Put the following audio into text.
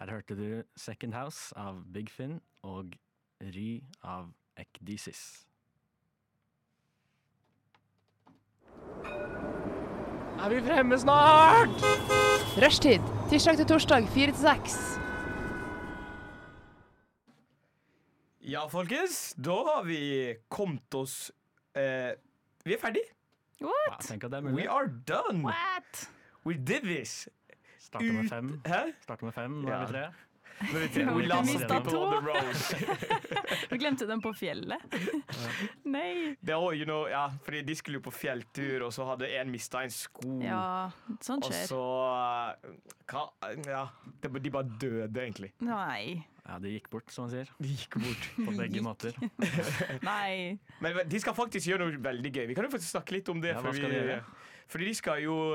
Der hørte du Second House av Big Finn og Ry av Ekdysis. Er vi fremme snart? Rushtid, tirsdag til torsdag, 4-6. Ja, folkens, da har vi kommet oss vi ferdig. Ja, What? tenk at det er We mulig. are done. What? We did this. Starter med 5. Hæ? Nå Ja. er vi 3. Men vi Nå we har vi lost mistet people to. on the road. Du glemte den på fjellet. Nei. Det var, ja, fordi de skulle jo på fjelltur, og så hadde en mistet en sko. Ja, sånt Og skjer. så ja, de bare døde, egentlig. Nei. Ja, de gikk bort, som man sier. De gikk bort. På begge måter. Nei. Men de skal faktisk gjøre noe veldig gøy. Vi kan jo faktisk snakke litt om det. Ja, hva skal de gjøre? Fordi de skal jo